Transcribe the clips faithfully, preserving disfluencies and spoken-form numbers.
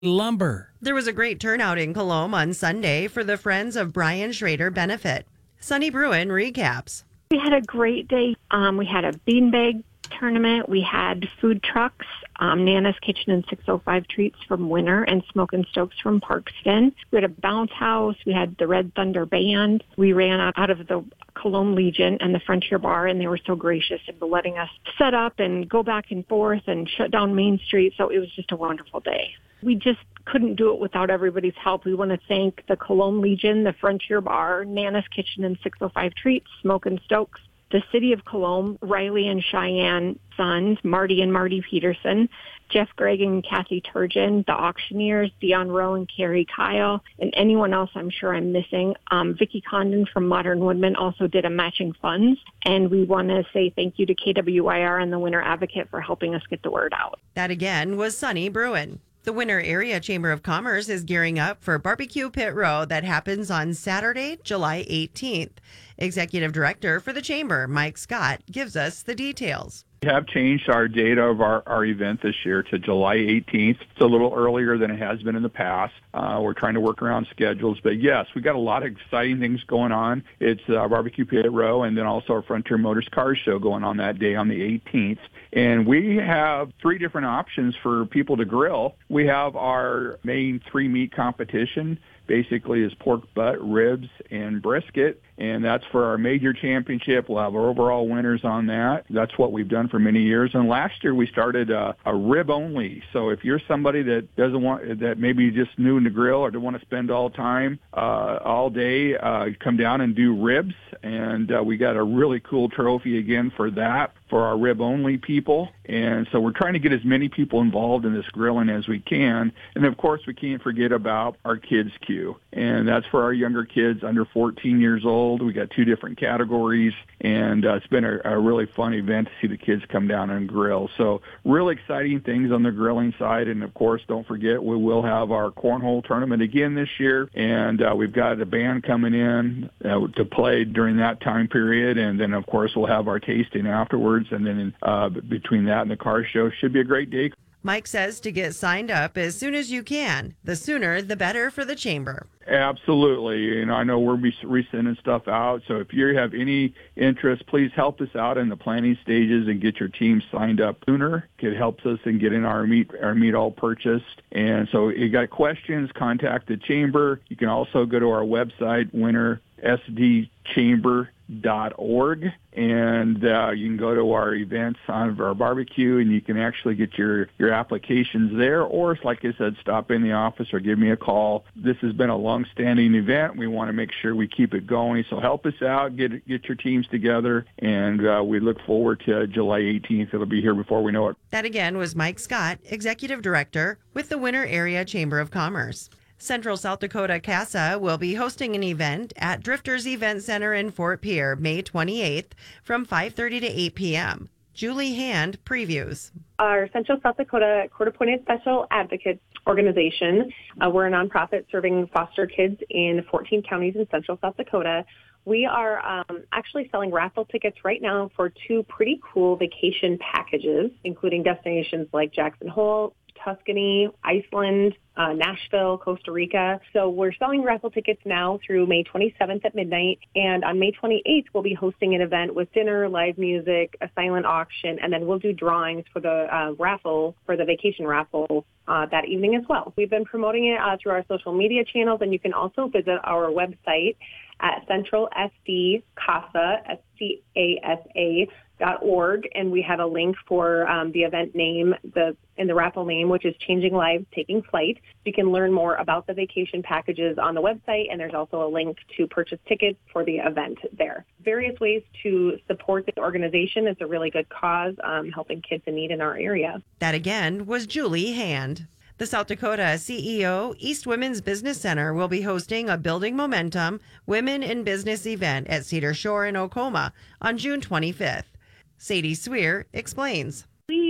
lumber. There was a great turnout in Colome on Sunday for the Friends of Brian Schrader benefit. Sunny Bruin recaps. We had a great day. Um, we had a beanbag tournament. We had food trucks, um, Nana's Kitchen and six oh five Treats from Winter and Smoke and Stokes from Parkston. We had a bounce house. We had the Red Thunder Band. We ran out, out of the Colome Legion and the Frontier Bar, and they were so gracious in letting us set up and go back and forth and shut down Main Street. So it was just a wonderful day. We just couldn't do it without everybody's help. We want to thank the Colome Legion, the Frontier Bar, Nana's Kitchen and six oh five Treats, Smoke and Stokes, the City of Colome, Riley and Cheyenne Sons, Marty and Marty Peterson, Jeff Gregg and Kathy Turgeon, the auctioneers, Dion Rowe and Carrie Kyle, and anyone else I'm sure I'm missing. Um, Vicki Condon from Modern Woodman also did a matching funds. And we want to say thank you to K W Y R and the Winter Advocate for helping us get the word out. That again was Sunny Bruin. The Winter Area Chamber of Commerce is gearing up for Barbecue Pit Row that happens on Saturday, July eighteenth. Executive Director for the Chamber, Mike Scott, gives us the details. We have changed our date of our, our event this year to July eighteenth. It's a little earlier than it has been in the past. Uh, we're trying to work around schedules. But yes, we got a lot of exciting things going on. It's uh, Barbecue Pit Row and then also our Frontier Motors Car Show going on that day on the eighteenth. And we have three different options for people to grill. We have our main three meat competition. Basically is pork butt, ribs, and brisket, and that's for our major championship. We'll have our overall winners on that. That's what we've done for many years. And last year we started a, a rib only. So if you're somebody that doesn't want, that maybe just new in the grill or don't want to spend all time, uh, all day, uh, come down and do ribs. And uh, we got a really cool trophy again for that, for our rib only people. And so we're trying to get as many people involved in this grilling as we can. And of course we can't forget about our kids queue. And that's for our younger kids under fourteen years old. We got two different categories, and uh, it's been a, a really fun event to see the kids come down and grill. So really exciting things on the grilling side. And of course, don't forget, we will have our cornhole tournament again this year. And uh, we've got a band coming in uh, to play during that time period. And then of course, we'll have our tasting afterwards. And then uh, between that and the car show, should be a great day. Mike says to get signed up as soon as you can. The sooner, the better for the Chamber. Absolutely. You know, I know we're resending stuff out. So if you have any interest, please help us out in the planning stages and get your team signed up sooner. It helps us in getting our meat, our meat all purchased. And so if you got questions, contact the Chamber. You can also go to our website, winter s d chamber dot org, and uh, you can go to our events on our barbecue, and you can actually get your, your applications there, or like I said, stop in the office or give me a call. This has been a long-standing event. We want to make sure we keep it going, so help us out, get get your teams together, and uh, we look forward to July eighteenth. It'll be here before we know it. That again was Mike Scott, Executive Director with the Winter Area Chamber of Commerce. Central South Dakota CASA will be hosting an event at Drifters Event Center in Fort Pierre, May twenty-eighth from five thirty to eight p.m. Julie Hand previews. Our Central South Dakota Court-Appointed Special Advocates organization, uh, we're a nonprofit serving foster kids in fourteen counties in Central South Dakota. We are um, actually selling raffle tickets right now for two pretty cool vacation packages, including destinations like Jackson Hole, Tuscany, Iceland, uh, Nashville, Costa Rica. So we're selling raffle tickets now through May twenty-seventh at midnight. And on May twenty-eighth, we'll be hosting an event with dinner, live music, a silent auction, and then we'll do drawings for the uh, raffle, for the vacation raffle uh, that evening as well. We've been promoting it uh, through our social media channels, and you can also visit our website at Central S D CASA, S C A S A, dot org, and we have a link for um, the event name, the and the raffle name, which is Changing Lives, Taking Flight. You can learn more about the vacation packages on the website, and there's also a link to purchase tickets for the event there. Various ways to support this organization. It's a really good cause, um, helping kids in need in our area. That again was Julie Hand. The South Dakota C E O East Women's Business Center will be hosting a Building Momentum Women in Business event at Cedar Shore in Oklahoma on June twenty-fifth. Sadie Sweer explains. We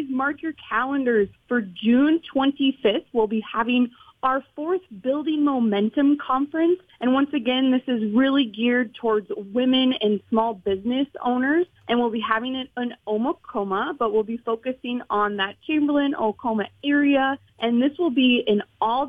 please mark your calendars for June twenty-fifth. We'll be having our fourth Building Momentum Conference. And once again, this is really geared towards women and small business owners. And we'll be having it in Omacoma, but we'll be focusing on that Chamberlain, Oklahoma area. And this will be an all